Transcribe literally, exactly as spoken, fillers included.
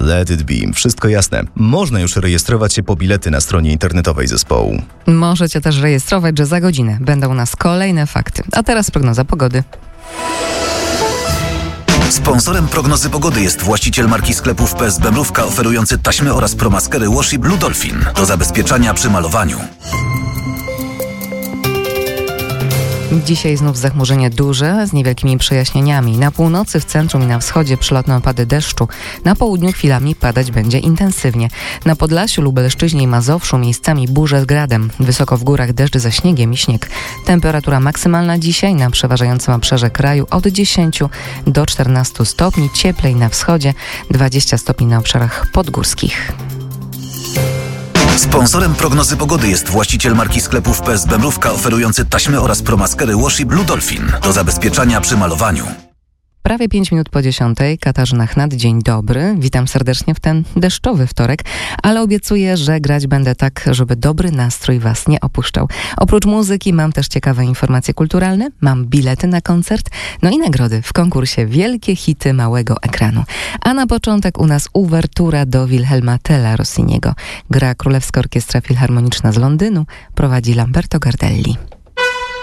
Let It Be. Wszystko jasne. Można już rejestrować się po bilety na stronie internetowej zespołu. Możecie też rejestrować, że za godzinę będą u nas kolejne fakty. A teraz prognoza pogody. Sponsorem prognozy pogody jest właściciel marki sklepów P S Bemrówka oferujący taśmy oraz promaskery Washi Blue Dolphin do zabezpieczania przy malowaniu. Dzisiaj znów zachmurzenie duże z niewielkimi przejaśnieniami. Na północy, w centrum i na wschodzie przelotne opady deszczu. Na południu chwilami padać będzie intensywnie. Na Podlasiu, Lubelszczyźnie i Mazowszu miejscami burze z gradem. Wysoko w górach deszcz ze śniegiem i śnieg. Temperatura maksymalna dzisiaj na przeważającym obszarze kraju od dziesięciu do czternastu stopni. Cieplej na wschodzie, dwadzieścia stopni na obszarach podgórskich. Sponsorem prognozy pogody jest właściciel marki sklepów P S Bemrówka oferujący taśmy oraz promaskery Washi Blue Dolphin do zabezpieczania przy malowaniu. Prawie pięć minut po dziesiątej. Katarzyna Chnat, dzień dobry. Witam serdecznie w ten deszczowy wtorek, ale obiecuję, że grać będę tak, żeby dobry nastrój was nie opuszczał. Oprócz muzyki mam też ciekawe informacje kulturalne, mam bilety na koncert, no i nagrody w konkursie Wielkie Hity Małego Ekranu. A na początek u nas uwertura do Wilhelma Tella Rossiniego. Gra Królewska Orkiestra Filharmoniczna z Londynu, prowadzi Lamberto Gardelli.